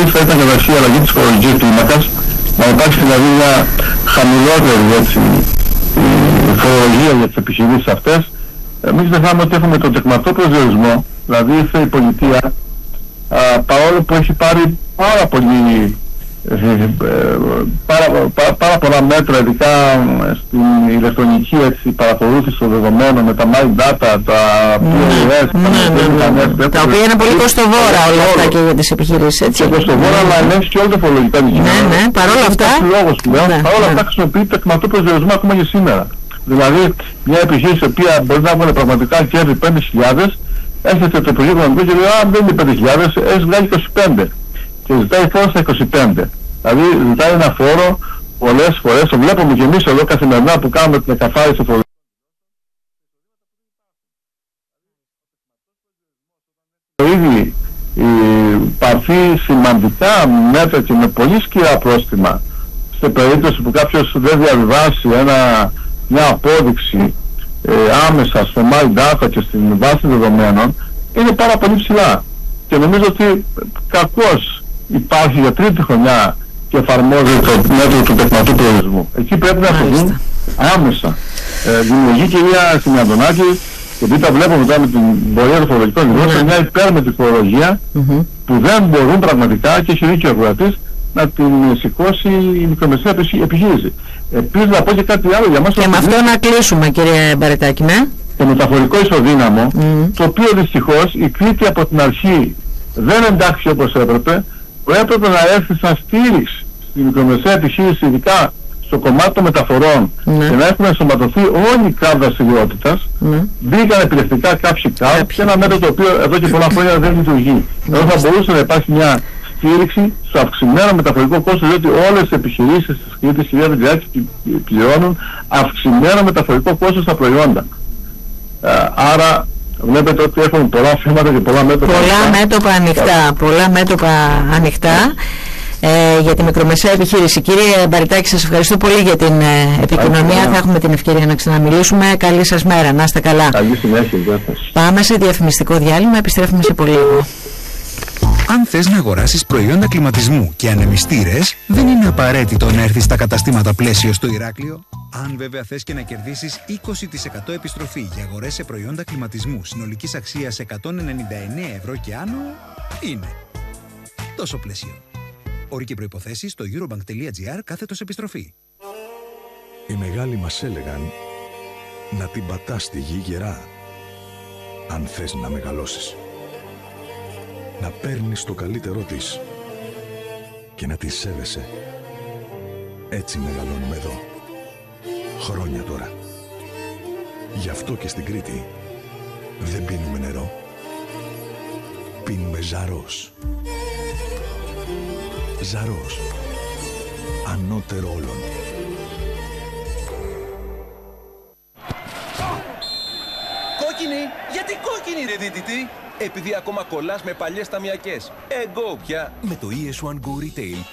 θα ήταν καταρχήν η αλλαγή της φορολογικής κλίμακας, να υπάρξει δηλαδή μια χαμηλότερη φορολογία για τις επιχειρήσεις αυτές. Μην ξεχνάμε ότι έχουμε τον τεκματό προσδιορισμό, δηλαδή ήρθε η πολιτεία, παρόλο που έχει πάρει πάρα πολλά μέτρα, ειδικά στην ηλεκτρονική παρακολούθηση των δεδομένων, με τα My Data, τα POS, τα οποία είναι πολύ κοστοβόρα όλα αυτά και για τις επιχειρήσεις, έτσι. Και κοστοβόρα, αλλά ελέγχει και όλα τα φορολογικά δικαιώματα. Ναι, παρόλα αυτά. Παρόλα αυτά χρησιμοποιεί τεκματό προσδιορισμό ακόμα και σήμερα. Δηλαδή, μια επιχείρηση η οποία μπορεί να βγάλει πραγματικά κέρδη 5.000, έρχεται το Υπουργείο Οικονομικών και λέει: α, δεν είναι 5.000, έχει βγάλει 25. Και ζητάει φόρο στα 25. Δηλαδή ζητάει ένα φόρο πολλές φορές, το βλέπουμε και εμείς εδώ καθημερινά που κάνουμε την εκαθάριση φορολογική. Ήδη υπάρχει σημαντικά μέτρα και με πολύ σκληρά πρόστιμα σε περίπτωση που κάποιος δεν διαβιβάσει μια απόδειξη άμεσα στο My Data και στην βάση δεδομένων, είναι πάρα πολύ ψηλά. Και νομίζω ότι κακώς υπάρχει για τρίτη χρονιά και εφαρμόζεται το μέτρο του τεκματού προορισμού. Εκεί πρέπει να το δουν άμεσα. Δημιουργεί και μια στην Αντωνάκη, γιατί τα βλέπουμε τώρα με την πορεία των φορολογικών δημόσιων, μια υπέρμετρη φορολογία που δεν μπορούν πραγματικά, και έχει δίκιο ο ακροατής, να την σηκώσει η μικρομεσαία επιχείρηση. Επίσης να πω και κάτι άλλο για μας. Και με αυτό να κλείσουμε, κύριε Μπαριτάκη, ναι. Το μεταφορικό ισοδύναμο, το οποίο δυστυχώς η Κρήτη από την αρχή δεν εντάξει όπως έπρεπε, που έπρεπε να έρθει σαν στήριξη στη μικρομεσαία επιχείρηση, ειδικά στο κομμάτι των μεταφορών, και να έχουν ενσωματωθεί όλοι οι ΚΑΒ δραστηριότητας. Μπήκαν επιλεκτικά κάποιοι ΚΑΒ και ένα μέτρο το οποίο εδώ και πολλά χρόνια δεν λειτουργεί. Εδώ θα μπορούσε να υπάρχει μια στήριξη στο αυξημένο μεταφορικό κόστος, διότι όλες οι επιχειρήσεις της Κρήτης, κυρία Βεντριάκη, πληρώνουν αυξημένο μεταφορικό κόστος στα προϊόντα. Άρα βλέπετε ότι έχουν πολλά θέματα και πολλά μέτωπα πολλά μέτωπα ανοιχτά για τη μικρομεσαία επιχείρηση. Κύριε Μπαριτάκη, σας ευχαριστώ πολύ για την επικοινωνία. Θα έχουμε την ευκαιρία να ξαναμιλήσουμε. Καλή σας μέρα, να είστε καλά. Καλή συνέχεια. Πάμε σε διαφημιστικό διάλειμμα, επιστρέφουμε σε πολύ λίγο. Αν θες να αγοράσεις προϊόντα κλιματισμού και ανεμιστήρες, δεν είναι απαραίτητο να έρθεις στα καταστήματα Πλαίσιο στο Ηράκλειο. Αν βέβαια θες και να κερδίσεις 20% επιστροφή για αγορές σε προϊόντα κλιματισμού συνολικής αξίας 199 ευρώ και άνω, είναι τόσο Πλαίσιο. Όροι και προϋποθέσεις στο eurobank.gr/επιστροφή. Οι μεγάλοι μας έλεγαν να την πατάς στη γη γερά, αν θες να μεγαλώσεις. Να παίρνεις το καλύτερό της και να τη σέβεσαι. Έτσι μεγαλώνουμε εδώ. Χρόνια τώρα. Γι' αυτό και στην Κρήτη δεν πίνουμε νερό. Πίνουμε Ζαρός. Ζαρός. Ανώτερο όλων. Κόκκινη! Γιατί κόκκινη ρε δίτητη! Επειδή ακόμα κολλάς με παλιές ταμιακές. Go πια! Με το ES1 Go Retail